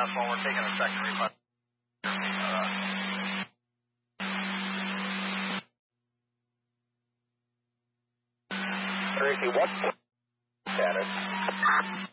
last one. We're taking a second refund. Tracy, what's the status?